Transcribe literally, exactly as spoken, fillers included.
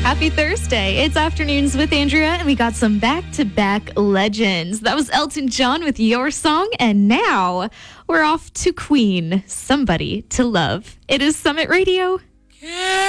Happy Thursday. It's Afternoons with Andrea, and we got some back-to-back legends. That was Elton John with Your Song, and now we're off to Queen, Somebody to Love. It is Summit Radio.